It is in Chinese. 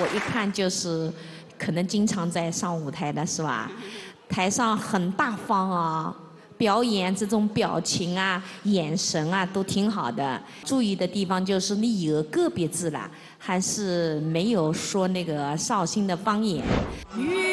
一看就是可能经常在上舞台的是吧？台上很大方啊，表演这种表情啊、眼神啊都挺好的。注意的地方就是你有个别字了，还是没有说那个绍兴的方言。